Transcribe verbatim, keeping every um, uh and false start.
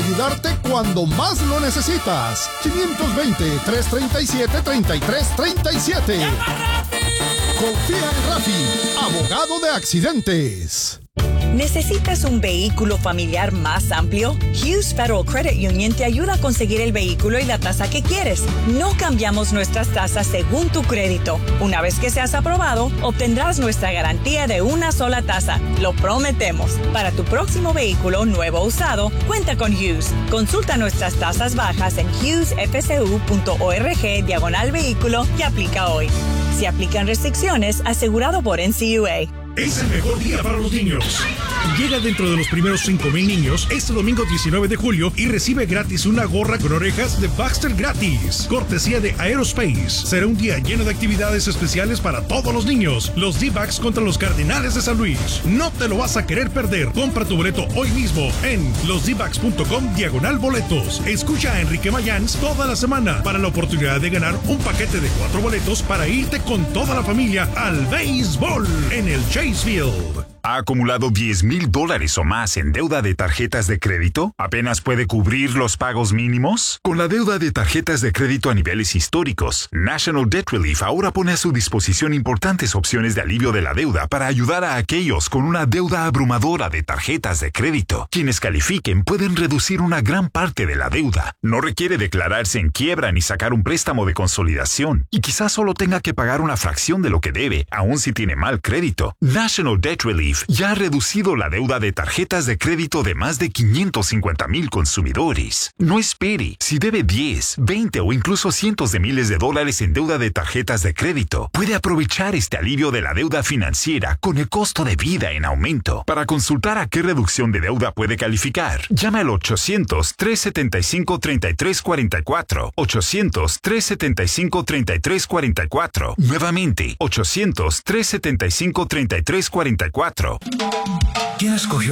ayudarte cuando más lo necesitas. quinientos veinte, trescientos treinta y siete, treinta y tres treinta y siete. Confía en Rafi, abogado de accidentes. ¿Necesitas un vehículo familiar más amplio? Hughes Federal Credit Union te ayuda a conseguir el vehículo y la tasa que quieres. No cambiamos nuestras tasas según tu crédito. Una vez que seas aprobado, obtendrás nuestra garantía de una sola tasa. Lo prometemos. Para tu próximo vehículo, nuevo o usado, cuenta con Hughes. Consulta nuestras tasas bajas en hughesfcu.org diagonal vehículo y aplica hoy. Si aplican restricciones, asegurado por N C U A. Es el mejor día para los niños. Llega dentro de los primeros cinco mil niños este domingo diecinueve de julio y recibe gratis una gorra con orejas de Baxter gratis. Cortesía de Aerospace. Será un día lleno de actividades especiales para todos los niños. Los D-Backs contra los Cardenales de San Luis. No te lo vas a querer perder. Compra tu boleto hoy mismo en losdbacks.com diagonal boletos. Escucha a Enrique Mayans toda la semana para la oportunidad de ganar un paquete de cuatro boletos para irte con toda la familia al béisbol en el Chase Field. ¿Ha acumulado diez mil dólares o más en deuda de tarjetas de crédito? ¿Apenas puede cubrir los pagos mínimos? Con la deuda de tarjetas de crédito a niveles históricos, National Debt Relief ahora pone a su disposición importantes opciones de alivio de la deuda para ayudar a aquellos con una deuda abrumadora de tarjetas de crédito. Quienes califiquen pueden reducir una gran parte de la deuda. No requiere declararse en quiebra ni sacar un préstamo de consolidación. Y quizás solo tenga que pagar una fracción de lo que debe, aun si tiene mal crédito. National Debt Relief ya ha reducido la deuda de tarjetas de crédito de más de quinientos cincuenta mil consumidores. No espere. Si debe diez, veinte o incluso cientos de miles de dólares en deuda de tarjetas de crédito, puede aprovechar este alivio de la deuda financiera con el costo de vida en aumento. Para consultar a qué reducción de deuda puede calificar, llama al ochocientos, trescientos setenta y cinco, treinta y tres cuarenta y cuatro. ochocientos, trescientos setenta y cinco, treinta y tres cuarenta y cuatro. Nuevamente, ochocientos, trescientos setenta y cinco, treinta y tres cuarenta y cuatro. ¿Quién escogió